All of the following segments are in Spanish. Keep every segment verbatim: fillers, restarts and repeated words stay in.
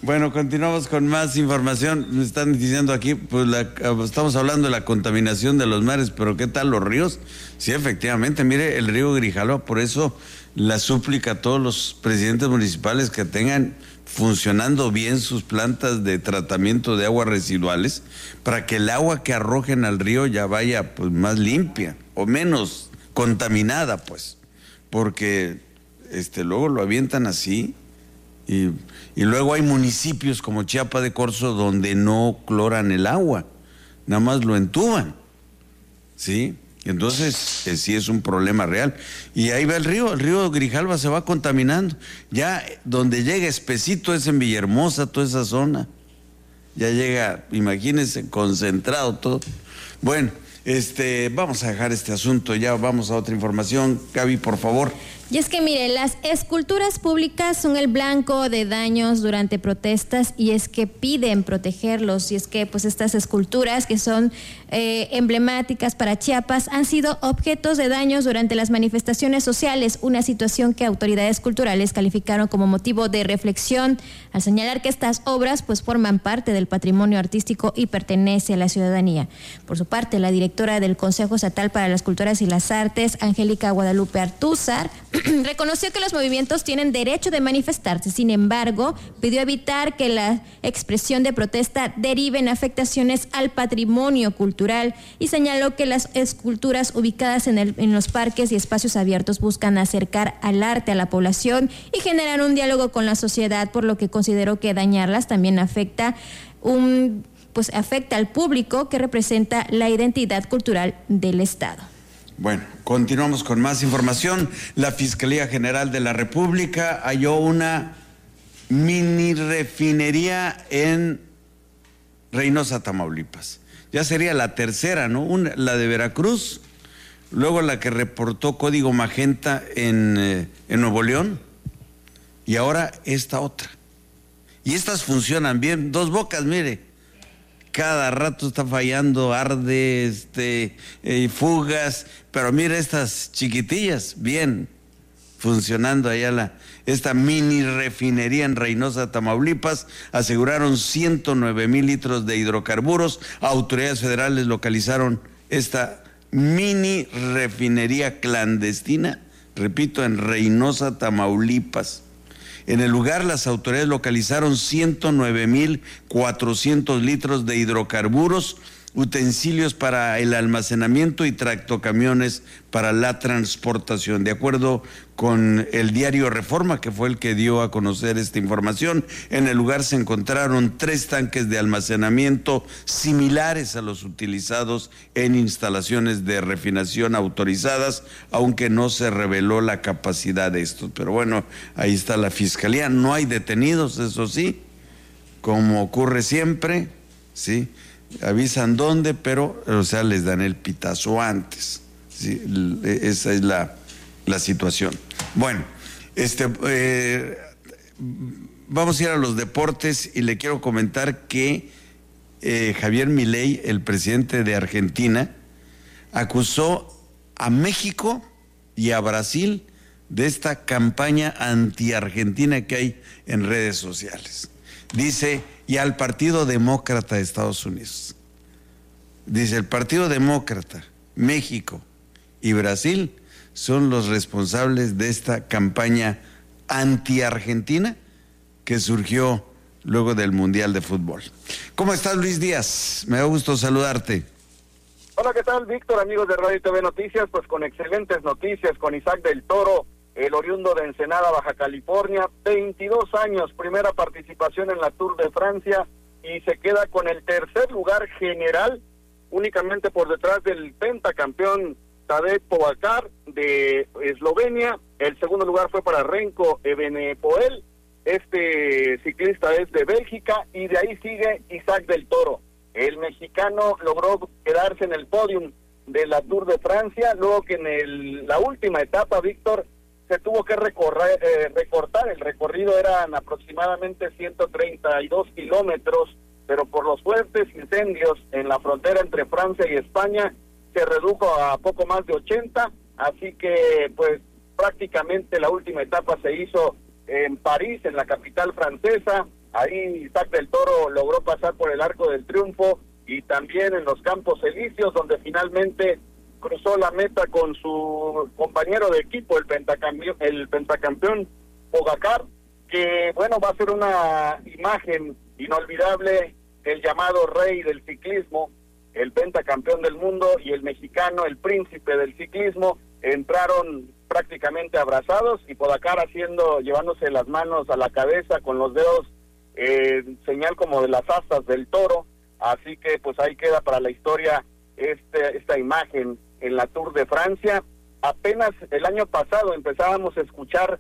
Bueno, continuamos con más información. Me están diciendo aquí, pues la, estamos hablando de la contaminación de los mares, pero ¿qué tal los ríos? Sí, efectivamente, mire, el río Grijalva, por eso la súplica a todos los presidentes municipales que tengan funcionando bien sus plantas de tratamiento de aguas residuales, para que el agua que arrojen al río ya vaya pues más limpia o menos contaminada, pues, porque este luego lo avientan así. Y, y luego hay municipios como Chiapa de Corzo donde no cloran el agua, nada más lo entuban, ¿sí? Entonces, eh, sí es un problema real. Y ahí va el río, el río Grijalva se va contaminando. Ya donde llega espesito es en Villahermosa, toda esa zona. Ya llega, imagínense, concentrado todo. Bueno, este, vamos a dejar este asunto, ya vamos a otra información. Gaby, por favor. Y es que mire, las esculturas públicas son el blanco de daños durante protestas y es que piden protegerlos. Y es que pues estas esculturas que son eh, emblemáticas para Chiapas han sido objetos de daños durante las manifestaciones sociales, una situación que autoridades culturales calificaron como motivo de reflexión al señalar que estas obras pues forman parte del patrimonio artístico y pertenece a la ciudadanía. Por su parte, la directora del Consejo Estatal para las Culturas y las Artes, Angélica Guadalupe Artúzar, reconoció que los movimientos tienen derecho de manifestarse. Sin embargo, pidió evitar que la expresión de protesta derive en afectaciones al patrimonio cultural y señaló que las esculturas ubicadas en, el, en los parques y espacios abiertos buscan acercar al arte a la población y generar un diálogo con la sociedad, por lo que consideró que dañarlas también afecta un, pues afecta al público que representa la identidad cultural del Estado. Bueno, continuamos con más información. La Fiscalía General de la República halló una mini refinería en Reynosa, Tamaulipas. Ya sería la tercera, ¿no? Una, la de Veracruz, luego la que reportó Código Magenta en, eh, en Nuevo León, y ahora esta otra. Y estas funcionan bien. Dos Bocas, mire. Cada rato está fallando, arde, este, eh, fugas, pero mira estas chiquitillas, bien, funcionando allá la, esta mini refinería en Reynosa, Tamaulipas. Aseguraron ciento nueve mil litros de hidrocarburos. Autoridades federales localizaron esta mini refinería clandestina, repito, en Reynosa, Tamaulipas. En el lugar, las autoridades localizaron ciento nueve mil cuatrocientos litros de hidrocarburos, utensilios para el almacenamiento y tractocamiones para la transportación. De acuerdo con el diario Reforma, que fue el que dio a conocer esta información, en el lugar se encontraron tres tanques de almacenamiento similares a los utilizados en instalaciones de refinación autorizadas, aunque no se reveló la capacidad de estos. Pero bueno, ahí está la Fiscalía. No hay detenidos, eso sí, como ocurre siempre, ¿sí? Avisan dónde, pero, o sea, les dan el pitazo antes. ¿Sí? Esa es la, la situación. Bueno, este, eh, vamos a ir a los deportes y le quiero comentar que eh, Javier Milei, el presidente de Argentina, acusó a México y a Brasil de esta campaña anti-argentina que hay en redes sociales. Dice, y al Partido Demócrata de Estados Unidos. Dice, el Partido Demócrata, México y Brasil son los responsables de esta campaña anti-argentina que surgió luego del Mundial de Fútbol. ¿Cómo estás, Luis Díaz? Me da gusto saludarte. Hola, ¿qué tal, Víctor? Amigos de Radio y T V Noticias, pues con excelentes noticias, con Isaac del Toro, el oriundo de Ensenada, Baja California, veintidós años, primera participación en la Tour de Francia y se queda con el tercer lugar general, únicamente por detrás del pentacampeón Tadej Pogačar de Eslovenia. El segundo lugar fue para Renko Evenepoel, este ciclista es de Bélgica, y de ahí sigue Isaac del Toro. El mexicano logró quedarse en el podium de la Tour de Francia, luego que en el, la última etapa, Víctor, se tuvo que recorrer, eh, recortar, el recorrido eran aproximadamente ciento treinta y dos kilómetros, pero por los fuertes incendios en la frontera entre Francia y España se redujo a poco más de ochenta, así que pues prácticamente la última etapa se hizo en París, en la capital francesa, ahí Isaac del Toro logró pasar por el arco del triunfo, y también en los Campos Elíseos, donde finalmente cruzó la meta con su compañero de equipo, el pentacampeón, el pentacampeón Pogacar, que bueno, va a ser una imagen inolvidable, el llamado rey del ciclismo, el pentacampeón del mundo, y el mexicano, el príncipe del ciclismo, entraron prácticamente abrazados, y Pogacar haciendo, llevándose las manos a la cabeza con los dedos, eh, señal como de las astas del toro. Así que pues ahí queda para la historia este, esta imagen en la Tour de Francia. Apenas el año pasado empezábamos a escuchar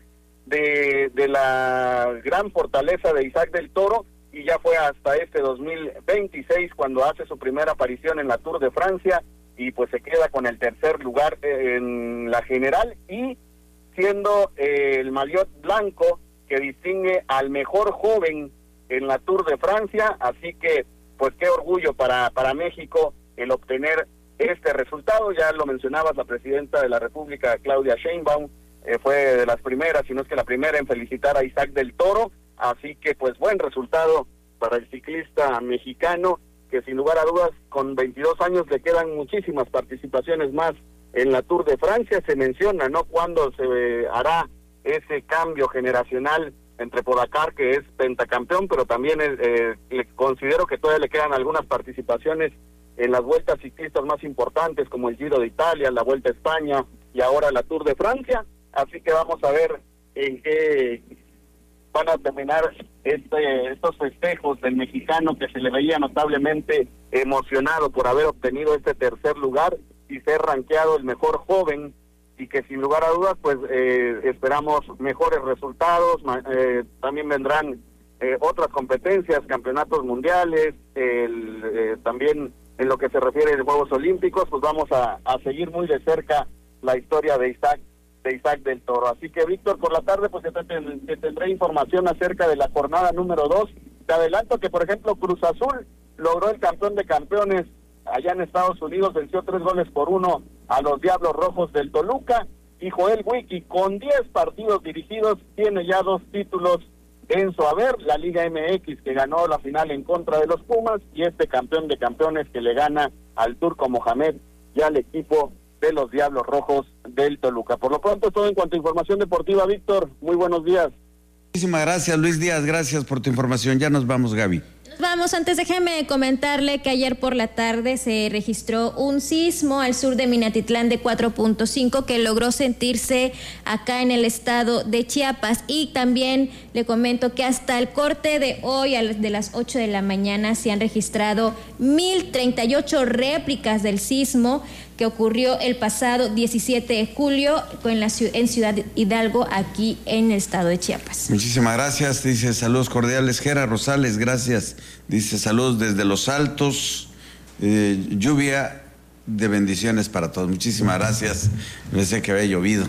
de, de la gran fortaleza de Isaac del Toro, y ya fue hasta este dos mil veintiséis cuando hace su primera aparición en la Tour de Francia, y pues se queda con el tercer lugar en la general, y siendo eh, el maillot blanco que distingue al mejor joven en la Tour de Francia. Así que pues qué orgullo para, para México el obtener este resultado. Ya lo mencionabas, la presidenta de la República, Claudia Sheinbaum, eh, fue de las primeras, si no es que la primera, en felicitar a Isaac del Toro. Así que pues buen resultado para el ciclista mexicano, que sin lugar a dudas con veintidós años le quedan muchísimas participaciones más en la Tour de Francia. Se menciona, ¿no?, cuándo se hará ese cambio generacional entre Pogacar, que es pentacampeón, pero también eh, le considero que todavía le quedan algunas participaciones en las vueltas ciclistas más importantes, como el Giro de Italia, la Vuelta a España y ahora la Tour de Francia. Así que vamos a ver en qué van a terminar este, estos festejos del mexicano, que se le veía notablemente emocionado por haber obtenido este tercer lugar y ser rankeado el mejor joven, y que sin lugar a dudas pues eh, esperamos mejores resultados. Eh, también vendrán eh, otras competencias, campeonatos mundiales, el, eh, también en lo que se refiere a los Juegos Olímpicos, pues vamos a, a seguir muy de cerca la historia de Isaac de Isaac del Toro. Así que, Víctor, por la tarde pues te, te, te tendré información acerca de la jornada número dos. Te adelanto que, por ejemplo, Cruz Azul logró el campeón de campeones allá en Estados Unidos, venció tres goles por uno a los Diablos Rojos del Toluca, y Joel Wiki, con diez partidos dirigidos, tiene ya dos títulos en su haber: la Liga M X, que ganó la final en contra de los Pumas, y este campeón de campeones que le gana al Turco Mohamed y al equipo de los Diablos Rojos del Toluca. Por lo pronto, todo en cuanto a información deportiva, Víctor. Muy buenos días. Muchísimas gracias, Luis Díaz, gracias por tu información. Ya nos vamos, Gaby. Vamos, antes déjeme comentarle que ayer por la tarde se registró un sismo al sur de Minatitlán de cuatro punto cinco que logró sentirse acá en el estado de Chiapas, y también le comento que hasta el corte de hoy, de las ocho de la mañana, se han registrado mil treinta y ocho réplicas del sismo que ocurrió el pasado diecisiete de julio en, la, en Ciudad Hidalgo, aquí en el estado de Chiapas. Muchísimas gracias, dice saludos cordiales. Gera Rosales, gracias, dice saludos desde Los Altos, eh, lluvia de bendiciones para todos. Muchísimas gracias, pensé que había llovido.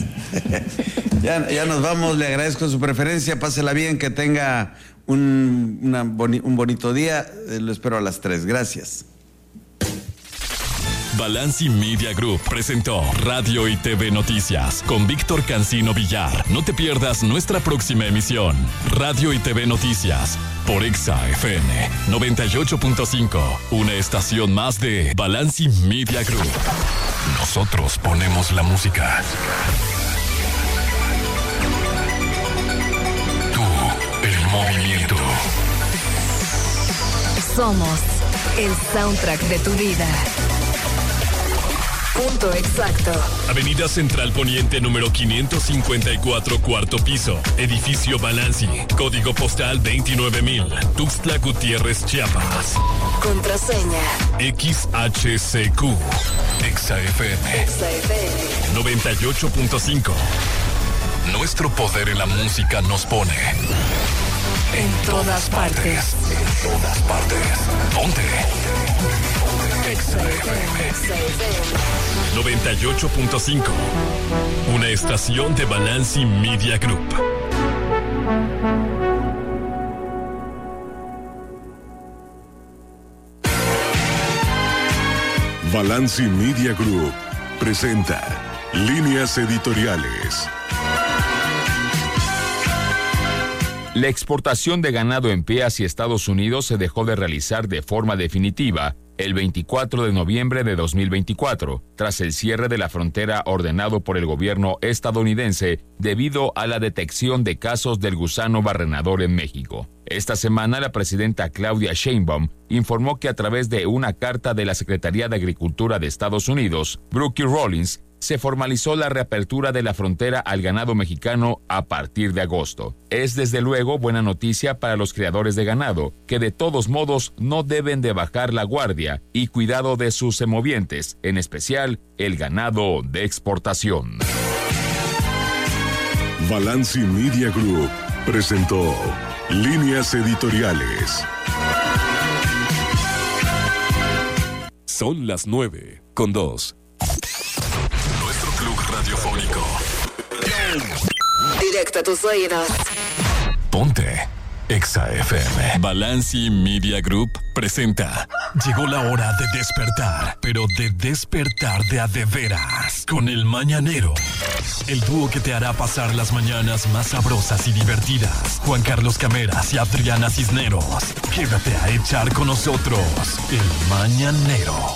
ya, ya nos vamos, le agradezco su preferencia, pásela bien, que tenga un, una boni, un bonito día, eh, lo espero a las tres, gracias. Balanci Media Group presentó Radio y T V Noticias con Víctor Cancino Villar. No te pierdas nuestra próxima emisión. Radio y T V Noticias por Exa F M noventa y ocho punto cinco, una estación más de Balanci Media Group. Nosotros ponemos la música. Tú, el movimiento. Somos el soundtrack de tu vida. Punto exacto. Avenida Central Poniente número quinientos cincuenta y cuatro, cuarto piso. Edificio Balanci. Código postal veintinueve mil. Tuxtla Gutiérrez, Chiapas. Contraseña X H C Q. Exa F M. Exa F M noventa y ocho punto cinco. Nuestro poder en la música nos pone en todas partes. En todas partes. Ponte. Exa F M noventa y ocho punto cinco. Una estación de Balanci Media Group. Balanci Media Group presenta Líneas Editoriales. La exportación de ganado en pie hacia Estados Unidos se dejó de realizar de forma definitiva el veinticuatro de noviembre de dos mil veinticuatro, tras el cierre de la frontera ordenado por el gobierno estadounidense debido a la detección de casos del gusano barrenador en México. Esta semana, la presidenta Claudia Sheinbaum informó que a través de una carta de la Secretaría de Agricultura de Estados Unidos, Brooke Rollins, se formalizó la reapertura de la frontera al ganado mexicano a partir de agosto. Es desde luego buena noticia para los criadores de ganado, que de todos modos no deben de bajar la guardia y cuidado de sus semovientes, en especial el ganado de exportación. Balanci Media Group presentó Líneas Editoriales. Son las nueve con dos. Nuestro club radiofónico. Directo a tus oídos. Ponte Exa F M. Balanci Media Group presenta. Llegó la hora de despertar, pero de despertar de a de veras, con el Mañanero. El dúo que te hará pasar las mañanas más sabrosas y divertidas. Juan Carlos Cameras y Adriana Cisneros. Quédate a echar con nosotros el Mañanero.